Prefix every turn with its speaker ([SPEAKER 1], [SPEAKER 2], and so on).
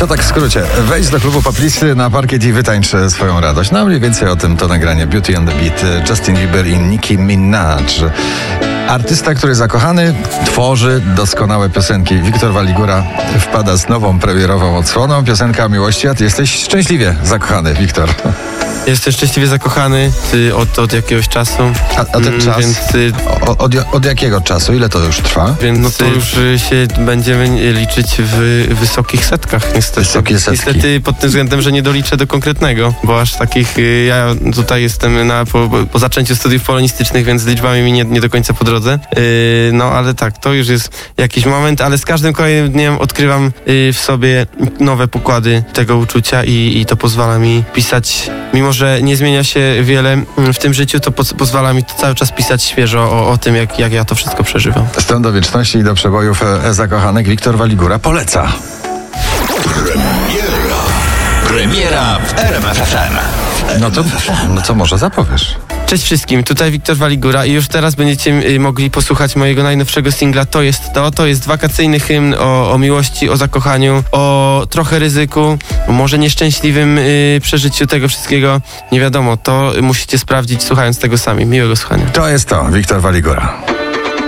[SPEAKER 1] To tak w skrócie. Wejdź do klubu Poplisty na parkiet i wytańcz swoją radość. No mniej więcej o tym to nagranie Beauty and the Beat, Justin Bieber i Nicki Minaj. Artysta, który zakochany, tworzy doskonałe piosenki. Wiktor Waligura wpada z nową premierową odsłoną. Piosenka o miłości, a ty jesteś szczęśliwie zakochany, Wiktor.
[SPEAKER 2] Jestem szczęśliwie zakochany od jakiegoś czasu.
[SPEAKER 1] A ten czas?
[SPEAKER 2] Więc,
[SPEAKER 1] od jakiego czasu? Ile to już trwa?
[SPEAKER 2] więc no to już się będziemy liczyć w wysokich setkach, niestety.
[SPEAKER 1] Wysokie setki.
[SPEAKER 2] Niestety pod tym względem, że nie doliczę do konkretnego, bo aż takich, ja tutaj jestem po zaczęciu studiów polonistycznych, więc z liczbami mi nie do końca po drodze. No ale tak, to już jest jakiś moment, ale z każdym kolejnym dniem odkrywam w sobie nowe pokłady tego uczucia i to pozwala mi pisać, mimo że nie zmienia się wiele w tym życiu, to pozwala mi to cały czas pisać świeżo o tym, jak ja to wszystko przeżywam.
[SPEAKER 1] Stąd do wieczności i do przebojów zakochanek Wiktor Waligura poleca.
[SPEAKER 3] Premiera w RMF FM.
[SPEAKER 1] No to może zapowiesz.
[SPEAKER 2] Cześć wszystkim, tutaj Wiktor Waligura i już teraz będziecie mogli posłuchać mojego najnowszego singla To jest wakacyjny hymn o miłości, o zakochaniu, o trochę ryzyku, może nieszczęśliwym przeżyciu tego wszystkiego, nie wiadomo, to musicie sprawdzić słuchając tego sami. Miłego słuchania.
[SPEAKER 1] To jest to, Wiktor Waligura.